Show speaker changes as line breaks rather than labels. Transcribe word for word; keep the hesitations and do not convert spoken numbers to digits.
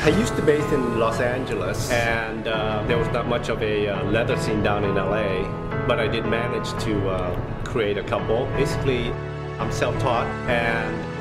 I used to base in Los Angeles, and uh, there was not much of a uh, leather scene down in L A, but I did manage to uh, create a couple. Basically, I'm self-taught, and